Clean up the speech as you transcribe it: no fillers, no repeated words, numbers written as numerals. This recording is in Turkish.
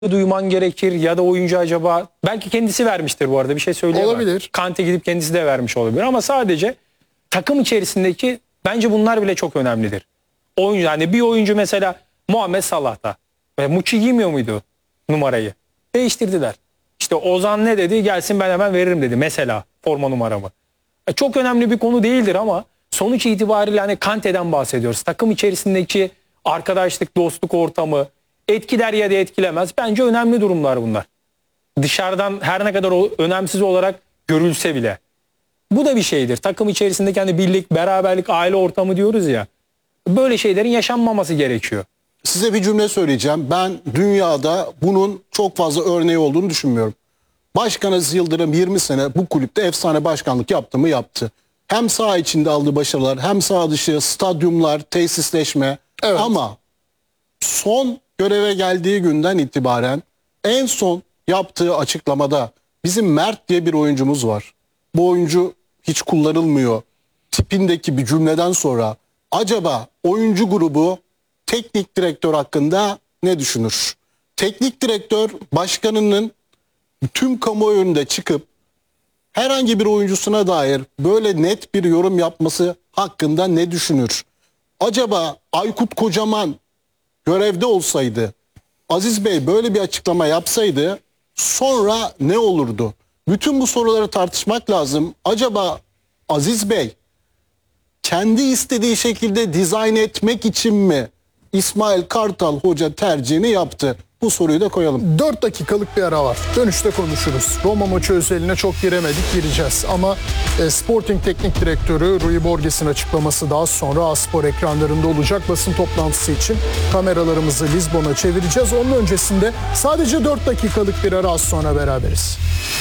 duyman gerekir ya da oyuncu acaba belki kendisi vermiştir bu arada, bir şey söyleyemem. Olabilir. Kante gidip kendisi de vermiş olabilir ama sadece takım içerisindeki bence bunlar bile çok önemlidir. Oyuncu, hani bir oyuncu mesela Muhammed Salah'ta Muçi giymiyor muydu numarayı? Değiştirdiler. İşte Ozan ne dedi? Gelsin ben hemen veririm dedi mesela forma numaramı. Çok önemli bir konu değildir ama sonuç itibariyle hani Kante'den bahsediyoruz. Takım içerisindeki arkadaşlık, dostluk ortamı etkiler ya da etkilemez. Bence önemli durumlar bunlar. Dışarıdan her ne kadar o önemsiz olarak görülse bile. Bu da bir şeydir. Takım içerisindeki hani birlik, beraberlik, aile ortamı diyoruz ya. Böyle şeylerin yaşanmaması gerekiyor. Size bir cümle söyleyeceğim. Ben dünyada bunun çok fazla örneği olduğunu düşünmüyorum. Başkan Aziz Yıldırım 20 sene bu kulüpte efsane başkanlık yaptı mı yaptı. Hem saha içinde aldığı başarılar hem saha dışı stadyumlar, tesisleşme. Evet. Ama son göreve geldiği günden itibaren en son yaptığı açıklamada bizim Mert diye bir oyuncumuz var. Bu oyuncu hiç kullanılmıyor tipindeki bir cümleden sonra acaba oyuncu grubu teknik direktör hakkında ne düşünür? Teknik direktör başkanının tüm kamuoyu önünde çıkıp herhangi bir oyuncusuna dair böyle net bir yorum yapması hakkında ne düşünür? Acaba Aykut Kocaman görevde olsaydı, Aziz Bey böyle bir açıklama yapsaydı sonra ne olurdu? Bütün bu soruları tartışmak lazım. Acaba Aziz Bey kendi istediği şekilde dizayn etmek için mi İsmail Kartal Hoca tercihini yaptı? Bu soruyu da koyalım. 4 dakikalık bir ara var. Dönüşte konuşuruz. Roma maçı özeline çok giremedik, gireceğiz. Ama Sporting Teknik Direktörü Rui Borges'in açıklaması daha sonra A-Spor ekranlarında olacak. Basın toplantısı için kameralarımızı Lizbon'a çevireceğiz. Onun öncesinde sadece 4 dakikalık bir ara, az sonra beraberiz.